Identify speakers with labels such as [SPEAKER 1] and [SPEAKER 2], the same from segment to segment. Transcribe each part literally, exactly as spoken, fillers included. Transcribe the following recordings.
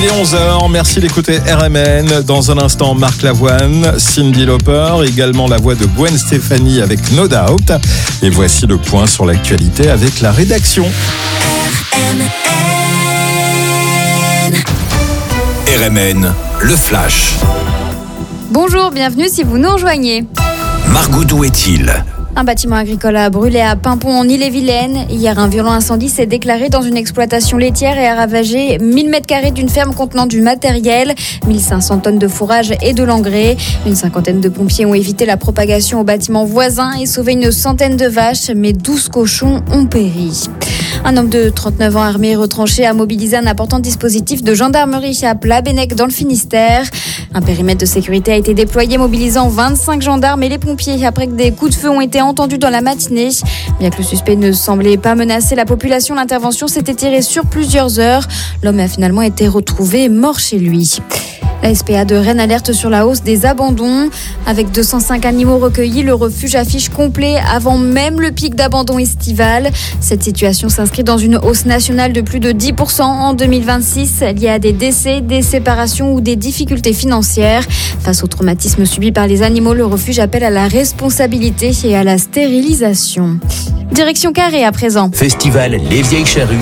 [SPEAKER 1] Il est onze heures, merci d'écouter R M N. Dans un instant, Marc Lavoine, Cyndi Lauper, également la voix de Gwen Stefani avec No Doubt. Et voici le point sur l'actualité avec la rédaction.
[SPEAKER 2] R M N.
[SPEAKER 3] R M N, le flash.
[SPEAKER 4] Bonjour, bienvenue si vous nous rejoignez.
[SPEAKER 3] Margot, d'où est-il ?
[SPEAKER 4] Un bâtiment agricole a brûlé à Paimpont en Ille-et-Vilaine. Hier, un violent incendie s'est déclaré dans une exploitation laitière et a ravagé mille mètres carrés d'une ferme contenant du matériel, mille cinq cents tonnes de fourrage et de l'engrais. Une cinquantaine de pompiers ont évité la propagation au bâtiment voisin et sauvé une centaine de vaches, mais douze cochons ont péri. Un homme de trente-neuf ans armé et retranché a mobilisé un important dispositif de gendarmerie à Plabennec dans le Finistère. Un périmètre de sécurité a été déployé mobilisant vingt-cinq gendarmes et les pompiers après que des coups de feu ont été entendus dans la matinée. Bien que le suspect ne semblait pas menacer la population, l'intervention s'est étirée sur plusieurs heures. L'homme a finalement été retrouvé mort chez lui. La S P A de Rennes alerte sur la hausse des abandons. Avec deux cent cinq animaux recueillis, le refuge affiche complet avant même le pic d'abandon estival. Cette situation s'inscrit dans une hausse nationale de plus de dix pour cent en deux mille vingt-six, liée à des décès, des séparations ou des difficultés financières. Face au traumatisme subi par les animaux, le refuge appelle à la responsabilité et à la stérilisation. Direction Carré à présent.
[SPEAKER 5] Festival Les Vieilles Charrues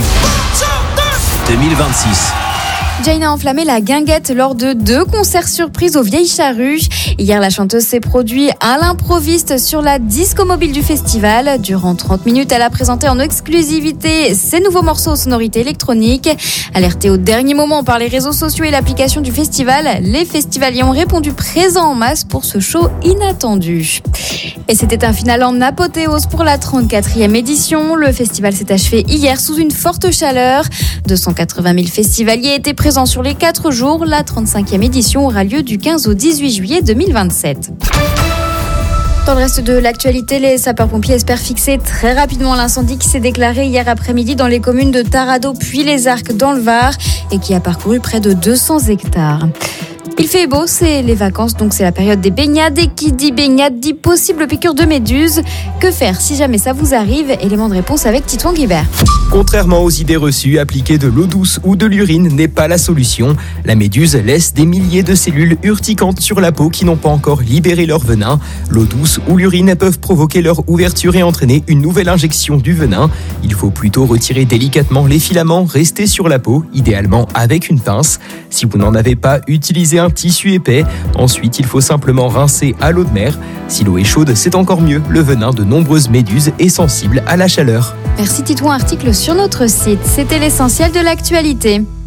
[SPEAKER 5] deux mille vingt-six.
[SPEAKER 4] Jane a enflammé la guinguette lors de deux concerts surprises aux Vieilles Charrues. Hier, la chanteuse s'est produite à l'improviste sur la disco mobile du festival. Durant trente minutes, elle a présenté en exclusivité ses nouveaux morceaux aux sonorités électroniques. Alertés au dernier moment par les réseaux sociaux et l'application du festival, les festivaliers ont répondu présents en masse pour ce show inattendu. Et c'était un final en apothéose pour la trente-quatrième édition. Le festival s'est achevé hier sous une forte chaleur. deux cent quatre-vingt mille festivaliers étaient présents sur les quatre jours. La trente-cinquième édition aura lieu du quinze au dix-huit juillet deux mille vingt-sept. Dans le reste de l'actualité, les sapeurs-pompiers espèrent fixer très rapidement l'incendie qui s'est déclaré hier après-midi dans les communes de Tarado puis les Arcs dans le Var et qui a parcouru près de deux cents hectares. Il fait beau, c'est les vacances, donc c'est la période des baignades. Et qui dit baignade dit possible piqûre de méduse. Que faire si jamais ça vous arrive ? Élément de réponse avec Titouan Guibert.
[SPEAKER 6] Contrairement aux idées reçues, appliquer de l'eau douce ou de l'urine n'est pas la solution. La méduse laisse des milliers de cellules urticantes sur la peau qui n'ont pas encore libéré leur venin. L'eau douce ou l'urine peuvent provoquer leur ouverture et entraîner une nouvelle injection du venin. Il faut plutôt retirer délicatement les filaments restés sur la peau, idéalement avec une pince. Si vous n'en avez pas, utilisez un tissu épais. Ensuite, il faut simplement rincer à l'eau de mer. Si l'eau est chaude, c'est encore mieux. Le venin de nombreuses méduses est sensible à la chaleur.
[SPEAKER 4] Merci Titouan, article sur notre site. C'était l'essentiel de l'actualité.